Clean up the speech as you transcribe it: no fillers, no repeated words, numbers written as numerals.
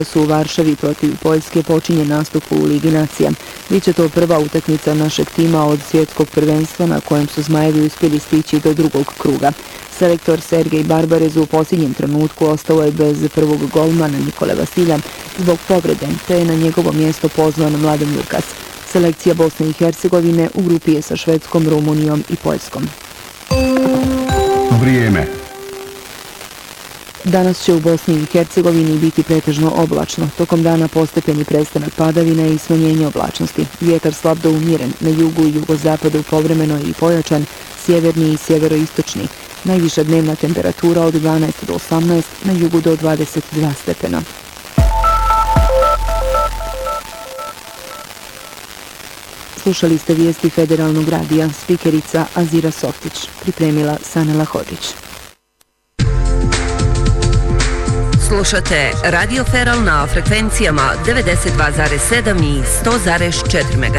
su u Varšavi protiv Poljske počinje nastup u Ligi nacija. Biće to prva utakmica našeg tima od svjetskog prvenstva na kojem su Zmajevi uspjeli stići do drugog kruga. Selektor Sergej Barbarez u posljednjem trenutku ostao je bez prvog golmana Nikole Vasilja zbog povrede, te je na njegovo mjesto pozvan Mladen Lukas. Selekcija Bosne i Hercegovine u grupi je sa Švedskom, Rumunijom i Poljskom. Vrijeme. Danas će u Bosni i Hercegovini biti pretežno oblačno. Tokom dana postepeni prestanak padavina i smanjenje oblačnosti. Vjetar slab do umjeren, na jugu i jugozapadu povremeno i pojačan, sjeverni i sjeveroistočni. Najviša dnevna temperatura od 12 do 18, na jugu do 22 stepena. Slušali ste vijesti Federalnog radija, spikerica Azira Softić, pripremila Sanela Hodžić. Slušate Radio Feral na frekvencijama 92,7 i 100,4 MHz.